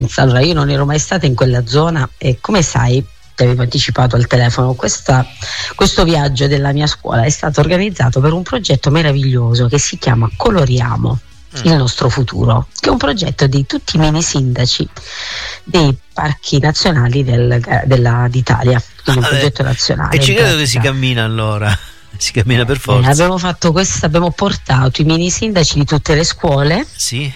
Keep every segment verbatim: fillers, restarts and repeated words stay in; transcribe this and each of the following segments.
Allora, io non ero mai stata in quella zona e, come sai, ti avevo anticipato al telefono, questa, questo viaggio della mia scuola è stato organizzato per un progetto meraviglioso che si chiama Coloriamo mm. il nostro futuro, che è un progetto di tutti i mini sindaci dei parchi nazionali del, della, d'Italia, quindi ah, un progetto nazionale. E ci credo che si cammina allora, si cammina per forza. Eh, abbiamo fatto questo, abbiamo portato i mini sindaci di tutte le scuole. Sì.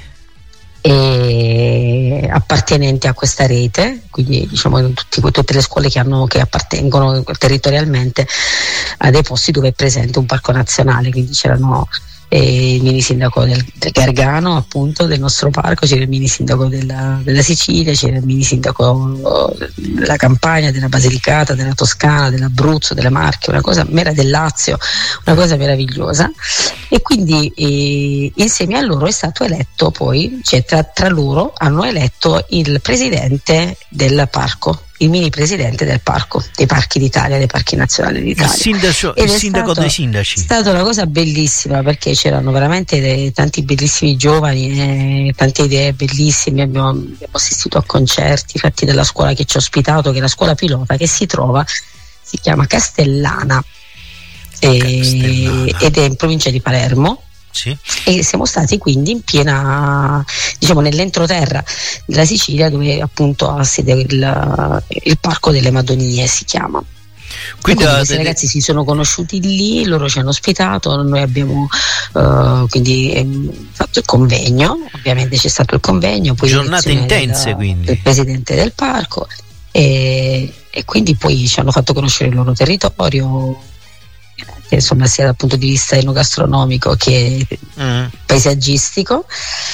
E appartenenti a questa rete, quindi diciamo tutti, tutte le scuole che, hanno, che appartengono territorialmente a dei posti dove è presente un parco nazionale, quindi c'erano eh, il mini sindaco del, del Gargano, appunto, del nostro parco, c'era il mini sindaco della, della Sicilia, c'era il mini sindaco della Campania, della Basilicata, della Toscana, dell'Abruzzo, delle Marche, una cosa mera del Lazio, una cosa meravigliosa. E quindi eh, insieme a loro è stato eletto poi, cioè tra, tra loro hanno eletto il presidente del parco, il mini presidente del parco, dei parchi d'Italia, dei parchi nazionali d'Italia. Il, sindaco, il sindaco stato, dei sindaci. È stata una cosa bellissima, perché c'erano veramente dei, tanti bellissimi giovani, eh, tante idee bellissime. Abbiamo, abbiamo assistito a concerti fatti dalla scuola che ci ha ospitato, che è la scuola pilota, che si trova, si chiama Castellana. E, ed è in provincia di Palermo. Sì. E siamo stati quindi in piena, diciamo, nell'entroterra della Sicilia, dove appunto ha sede il, il Parco delle Madonie, si chiama. Quindi, quindi questi delle... ragazzi si sono conosciuti lì, loro ci hanno ospitato, noi abbiamo uh, quindi ehm, fatto il convegno, ovviamente c'è stato il convegno, poi giornate intense, del, quindi del presidente del parco, e, e quindi poi ci hanno fatto conoscere il loro territorio, che insomma sia dal punto di vista enogastronomico che mm. paesaggistico,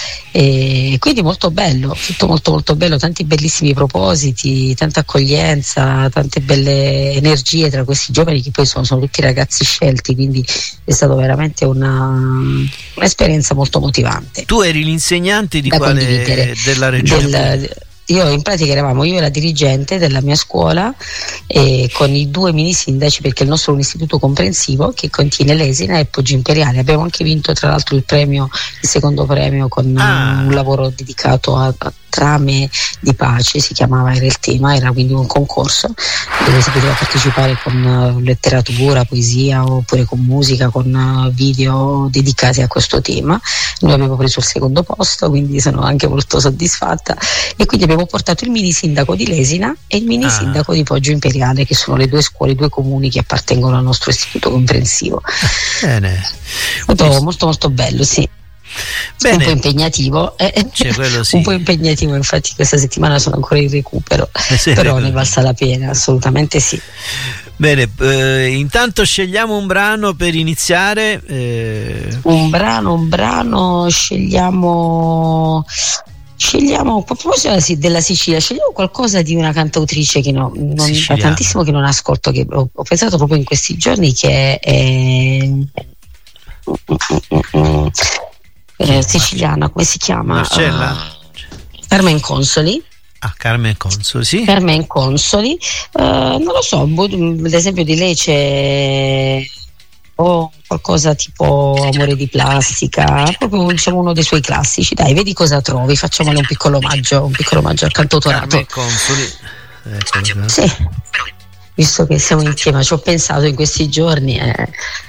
e quindi molto bello, tutto molto molto bello, tanti bellissimi propositi, tanta accoglienza, tante belle energie tra questi giovani, che poi sono, sono tutti ragazzi scelti, quindi è stata veramente una, un'esperienza molto motivante. Tu eri l'insegnante di quale della regione? Del, Io in pratica eravamo io e la dirigente della mia scuola, e con i due mini sindaci, perché il nostro è un istituto comprensivo che contiene Lesina e Poggio Imperiale. Abbiamo anche vinto tra l'altro il premio, il secondo premio, con ah. un lavoro dedicato a, a trame di pace, si chiamava, era il tema, era quindi un concorso dove si poteva partecipare con letteratura, poesia, oppure con musica, con video dedicati a questo tema. Noi abbiamo preso il secondo posto, quindi sono anche molto soddisfatta, e quindi abbiamo portato il mini sindaco di Lesina e il mini ah. sindaco di Poggio Imperiale, che sono le due scuole, i due comuni che appartengono al nostro istituto comprensivo. Bene. Molto, molto molto bello, sì. Bene. Un po' impegnativo, eh? Cioè, quello sì. Un po' impegnativo, infatti questa settimana sono ancora in recupero, eh sì, però ne valsa la pena, assolutamente sì. Bene, eh, intanto scegliamo un brano per iniziare. Eh... Un brano, un brano, scegliamo... Scegliamo, a proposito della Sicilia, scegliamo qualcosa di una cantautrice che no, non fa tantissimo, che non ascolto, che ho, ho pensato proprio in questi giorni, che è... Eh, siciliana, come si chiama? Marcella? Uh, Carmen Consoli. Ah, Carmen Consoli, sì. Carmen Consoli, uh, non lo so, ad esempio di lei c'è o qualcosa tipo Amore di plastica, proprio diciamo uno dei suoi classici. Dai, vedi cosa trovi, facciamole un piccolo omaggio, un piccolo omaggio al cantautorato. Carmen Consoli. Ecco, sì, visto che siamo insieme, ci ho pensato in questi giorni. Eh.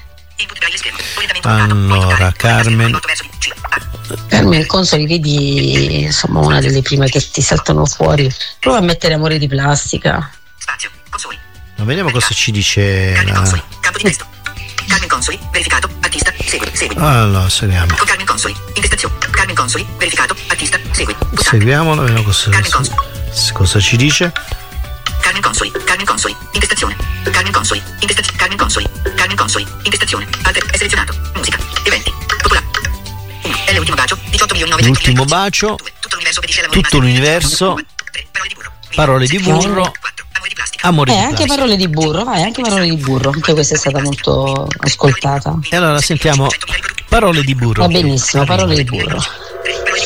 Allora, Carmen Carmen Consoli, vedi, insomma, una delle prime che ti saltano fuori. Prova a mettere Amore di plastica. Ma vediamo cosa ci dice. Carmen Consoli, campo di testo. Carmen Consoli, verificato, artista, segui, segui. Allora, seguiamo. Con Carmen Consoli, intestazione. Carmen Consoli, verificato, artista, segui. Seguiamolo, vediamo cosa, cosa ci dice. Carmen Consoli, Carmen Consoli, intestazione. Carmen Consoli, intestazione. Carmen Consoli, Carmen Consoli, intestazione. Alter, è selezionato. Musica, eventi, popolare. uno. È l'ultimo bacio, diciotto milioni novecento. L'ultimo bacio. Tutto l'universo pedisce l'amore. Tutto l'universo. Parole di burro. Parole di burro. Amore di plastica. Amore eh, di anche plastica. Parole di burro, vai, anche Parole di burro. Anche questa è stata molto ascoltata. E allora sentiamo Parole di burro. Va benissimo, Parole di burro.